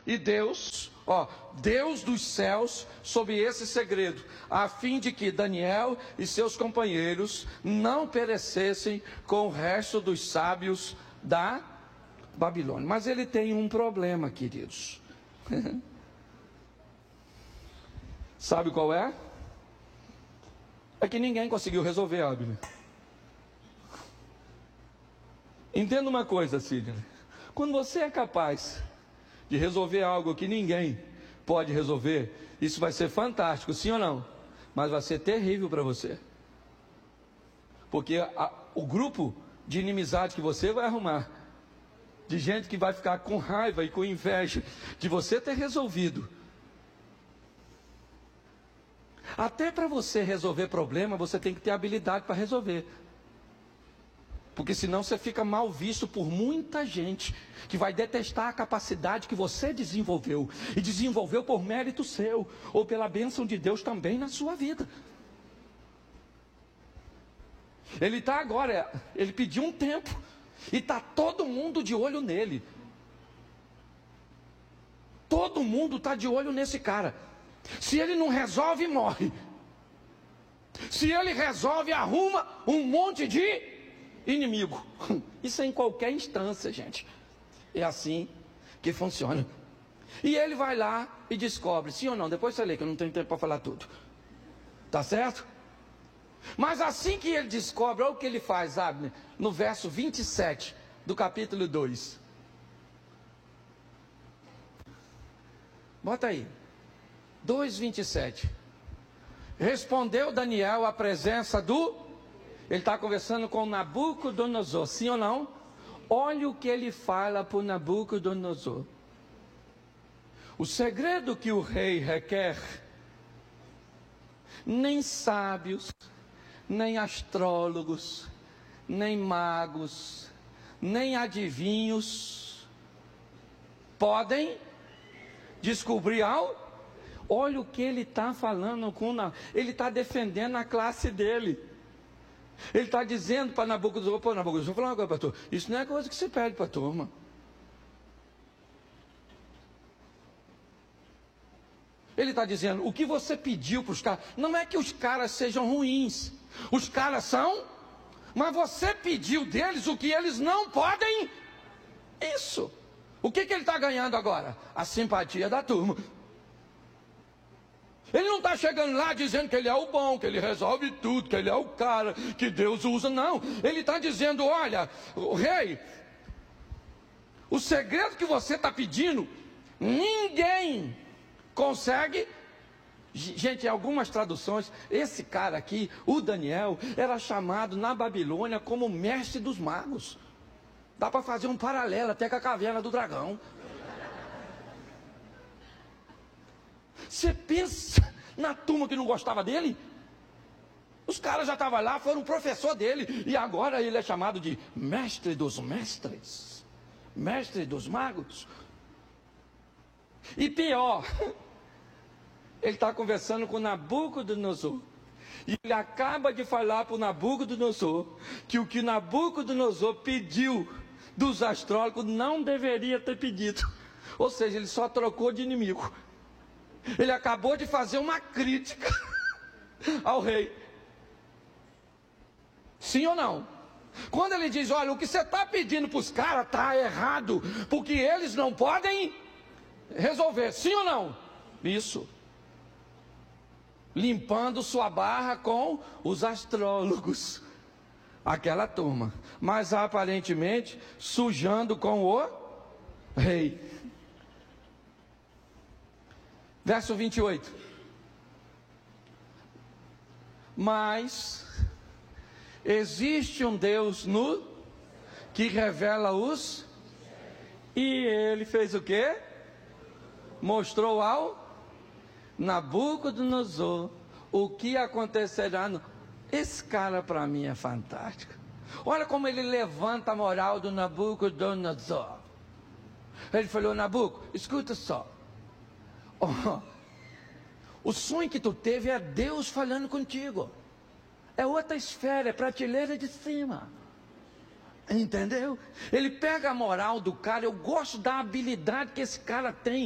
E Deus, Deus dos céus, sob esse segredo, a fim de que Daniel e seus companheiros não perecessem com o resto dos sábios da Babilônia. Mas ele tem um problema, queridos. Sabe qual é? É que ninguém conseguiu resolver, Abner. Entenda uma coisa, Sidney. Quando você é capaz de resolver algo que ninguém pode resolver, isso vai ser fantástico, sim ou não? Mas vai ser terrível para você. Porque o grupo de inimizade que você vai arrumar, de gente que vai ficar com raiva e com inveja de você ter resolvido. Até para você resolver problema, você tem que ter habilidade para resolver. Porque senão você fica mal visto por muita gente que vai detestar a capacidade que você desenvolveu. E desenvolveu por mérito seu, ou pela bênção de Deus também na sua vida. Ele está agora, ele pediu um tempo, e está todo mundo de olho nele. Todo mundo está de olho nesse cara. Se ele não resolve, morre. Se ele resolve, arruma um monte de inimigo. Isso é em qualquer instância, gente. É assim que funciona. E ele vai lá e descobre, sim ou não? Depois você lê, que eu não tenho tempo para falar tudo. Tá certo? Mas assim que ele descobre, olha o que ele faz, Abner, no verso 27 do capítulo 2. Bota aí. 2:27. Respondeu Daniel à presença do... Ele está conversando com Nabucodonosor, sim ou não? Olha o que ele fala para o Nabucodonosor. O segredo que o rei requer, nem sábios, nem astrólogos, nem magos, nem adivinhos podem descobrir algo. Olha o que ele está falando ele está defendendo a classe dele. Ele está dizendo para Nabucodonosor, Nabucodonosor, vou falar uma coisa, pastor, isso não é coisa que você pede para a turma. Ele está dizendo, o que você pediu para os caras, não é que os caras sejam ruins, os caras são, mas você pediu deles o que eles não podem. Isso. O que ele está ganhando agora? A simpatia da turma. Ele não está chegando lá dizendo que ele é o bom, que ele resolve tudo, que ele é o cara que Deus usa, não. Ele está dizendo, olha, o rei, o segredo que você está pedindo, ninguém consegue. Gente, em algumas traduções, esse cara aqui, o Daniel, era chamado na Babilônia como mestre dos magos. Dá para fazer um paralelo até com a caverna do dragão. Você pensa na turma que não gostava dele? Os caras já estavam lá, foram professor dele, e agora ele é chamado de mestre dos mestres, mestre dos magos. E pior, ele está conversando com Nabucodonosor, e ele acaba de falar para o Nabucodonosor que o que Nabucodonosor pediu dos astrólogos não deveria ter pedido. Ou seja, ele só trocou de inimigo. Ele acabou de fazer uma crítica ao rei. Sim ou não? Quando ele diz, olha, o que você está pedindo para os caras está errado, porque eles não podem resolver. Sim ou não? Isso. Limpando sua barra com os astrólogos. Aquela turma. Mas aparentemente sujando com o rei. Verso 28. Mas existe um Deus que revela os... E ele fez o quê? Mostrou ao Nabucodonosor o que acontecerá. Esse cara para mim é fantástico. Olha como ele levanta a moral do Nabucodonosor. Ele falou, Nabuco, escuta só. O sonho que tu teve é Deus falando contigo. É outra esfera, é prateleira de cima. Entendeu? Ele pega a moral do cara. Eu gosto da habilidade que esse cara tem